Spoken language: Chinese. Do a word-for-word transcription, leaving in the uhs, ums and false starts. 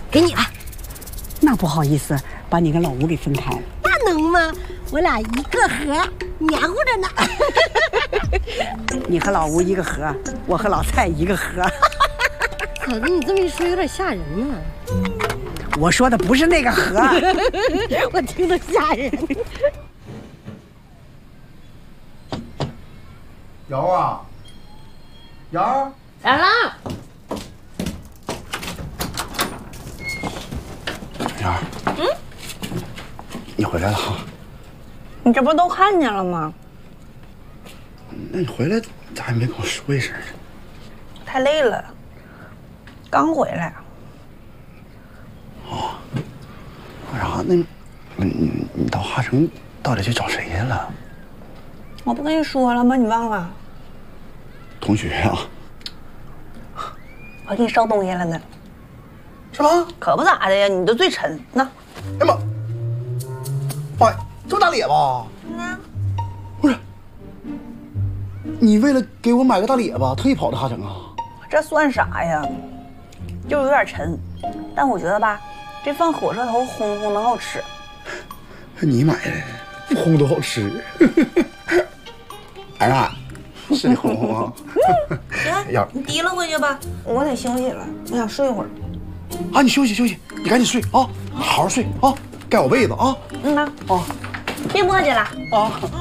给你了。 那不好意思，把你跟老吴给分开了。 那能吗？我俩一个盒，黏糊着呢。 你和老吴一个盒，我和老蔡一个盒。 嫂子，你这么一说有点吓人呢。 我说的不是那个盒， 我听着吓人。 瑶啊，瑶， 来了。 瑶，嗯，你回来了哈。 你这不都看见了吗？ 那你回来咋还没跟我说一声呢？ 太累了，刚回来。 哦，然后那，你你到华城到底去找谁去了？ 我不跟你说了吗？你忘了？ 同学啊。 我给你捎东西了呢。 是吗？ 可不咋的呀，你这最沉。那， 哎妈，妈，这么大咧巴？ 嗯。 不是，你为了给我买个大咧巴，特意跑到哈城啊？ 这算啥呀？就是有点沉，但我觉得吧，这放火车头烘烘能好吃。 你买的，不烘都好吃。儿啊，是你烘烘啊。 行，你提了回去吧，我得休息了，我想睡会儿。 啊，你休息休息，你赶紧睡啊，好好睡啊，盖好被子啊。 嗯呐，哦，别磨叽了啊。